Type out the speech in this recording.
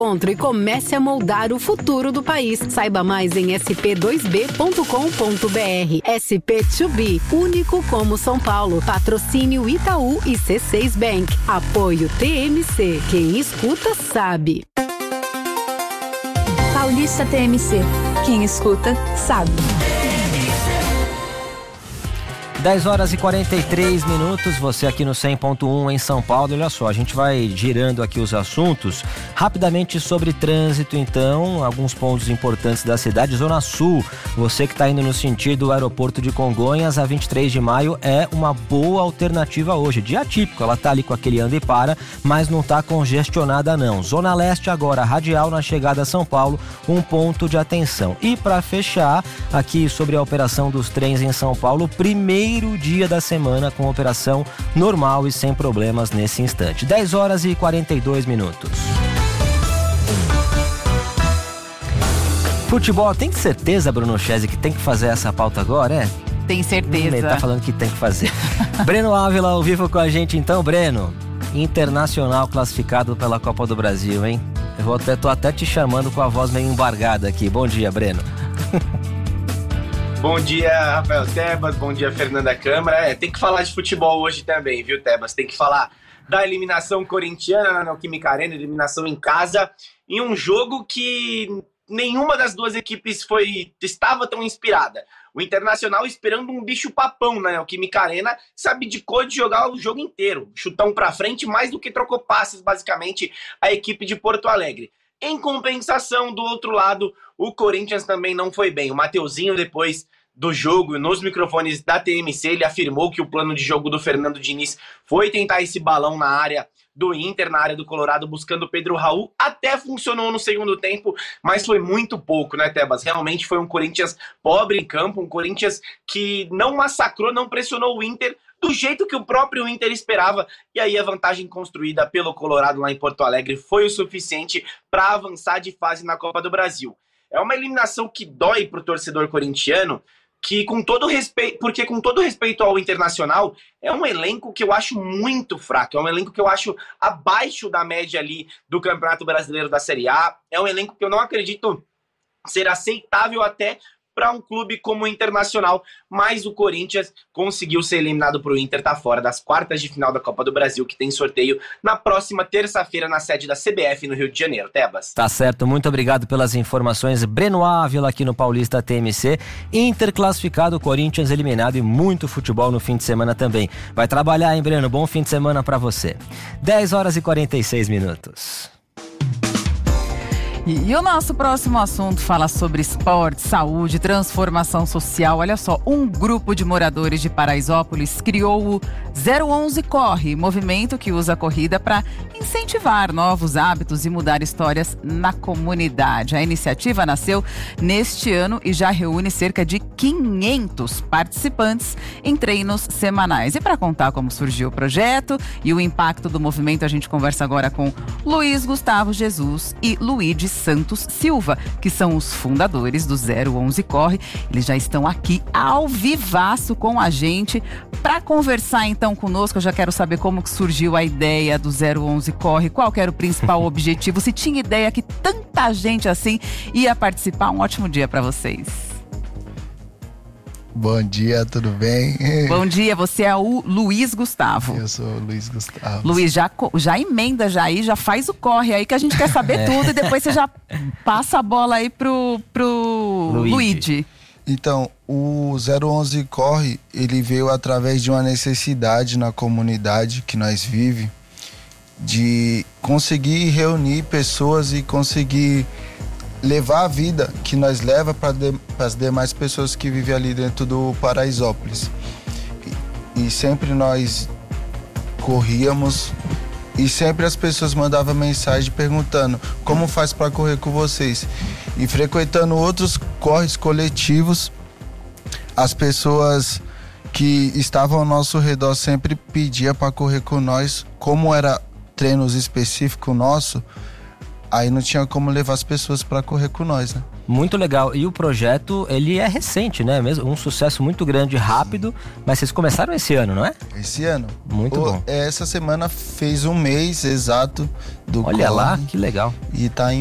Encontre e comece a moldar o futuro do país. Saiba mais em sp2b.com.br. SP2B, único como São Paulo. Patrocínio Itaú e C6 Bank. Apoio TMC. Quem escuta sabe. Paulista TMC. Quem escuta sabe. 10 horas e 43 minutos, você aqui no 100.1 em São Paulo. Olha só, a gente vai girando aqui os assuntos rapidamente sobre trânsito, então, alguns pontos importantes da cidade. Zona Sul, você que está indo no sentido do aeroporto de Congonhas, a 23 de maio é uma boa alternativa hoje. Dia típico, ela tá ali com aquele anda e para, mas não tá congestionada não. Zona Leste agora, radial na chegada a São Paulo, um ponto de atenção. E para fechar, aqui sobre a operação dos trens em São Paulo, primeiro dia da semana com operação normal e sem problemas nesse instante. 10 horas e 42 minutos. Futebol, tem certeza, Bruno Chese, que tem que fazer essa pauta agora, é? Tem certeza. Ele tá falando que tem que fazer. Breno Ávila ao vivo com a gente então. Breno, Internacional classificado pela Copa do Brasil, hein? Tô até te chamando com a voz meio embargada aqui. Bom dia, Breno. Bom dia, Rafael Tebas, bom dia, Fernanda Câmara. Tem que falar de futebol hoje também, viu, Tebas? Tem que falar da eliminação corintiana na Neoquímica Arena, eliminação em casa, em um jogo que nenhuma das duas equipes estava tão inspirada. O Internacional esperando um bicho-papão na Neoquímica Arena, se abdicou de jogar o jogo inteiro. Chutão pra frente, mais do que trocou passes, basicamente, a equipe de Porto Alegre. Em compensação, do outro lado, o Corinthians também não foi bem. O Mateuzinho, depois do jogo, nos microfones da TMC, ele afirmou que o plano de jogo do Fernando Diniz foi tentar esse balão na área do Inter, na área do Colorado, buscando o Pedro Raul. Até funcionou no segundo tempo, mas foi muito pouco, né, Tebas? Realmente foi um Corinthians pobre em campo, um Corinthians que não massacrou, não pressionou o Inter do jeito que o próprio Inter esperava, e aí a vantagem construída pelo Colorado lá em Porto Alegre foi o suficiente para avançar de fase na Copa do Brasil. É uma eliminação que dói para o torcedor corintiano, que com todo respeito, porque com todo respeito ao Internacional, é um elenco que eu acho muito fraco, é um elenco que eu acho abaixo da média ali do Campeonato Brasileiro da Série A, é um elenco que eu não acredito ser aceitável até para um clube como o Internacional, mas o Corinthians conseguiu ser eliminado para o Inter, tá fora das quartas de final da Copa do Brasil, que tem sorteio na próxima terça-feira na sede da CBF no Rio de Janeiro. Tebas. Tá certo, muito obrigado pelas informações. Breno Ávila aqui no Paulista TMC. Inter classificado, Corinthians eliminado e muito futebol no fim de semana também. Vai trabalhar, hein, Breno? Bom fim de semana para você. 10 horas e 46 minutos. E o nosso próximo assunto fala sobre esporte, saúde, transformação social. Olha só, um grupo de moradores de Paraisópolis criou o 011 Corre, movimento que usa a corrida para incentivar novos hábitos e mudar histórias na comunidade. A iniciativa nasceu neste ano e já reúne cerca de 500 participantes em treinos semanais. E para contar como surgiu o projeto e o impacto do movimento, a gente conversa agora com Luiz Gustavo Jesus e Luíde Santos Silva, que são os fundadores do 011 Corre. Eles já estão aqui ao vivaço com a gente para conversar então conosco. Eu já quero saber como que surgiu a ideia do 011 Corre, qual que era o principal objetivo, se tinha ideia que tanta gente assim ia participar. Um ótimo dia para vocês. Bom dia, tudo bem? Bom dia, você é o Luiz Gustavo. Eu sou o Luiz Gustavo. Luiz, já emenda aí, já faz o corre aí que a gente quer saber tudo e depois você já passa a bola aí pro Luigi. Então, o 011 Corre, ele veio através de uma necessidade na comunidade que nós vivemos, de conseguir reunir pessoas e conseguir levar a vida que nós leva para as demais pessoas que vivem ali dentro do Paraisópolis. E sempre nós corríamos e sempre as pessoas mandavam mensagem perguntando como faz para correr com vocês. E frequentando outros corres coletivos, as pessoas que estavam ao nosso redor sempre pediam para correr com nós. Como era treinos específicos nosso, aí não tinha como levar as pessoas para correr com nós, né? Muito legal. E o projeto, ele é recente, né? Mesmo um sucesso muito grande, rápido, mas vocês começaram esse ano, não é? Esse ano. Muito bom. Essa semana fez um mês exato do Olha corre, lá, que legal. E tá em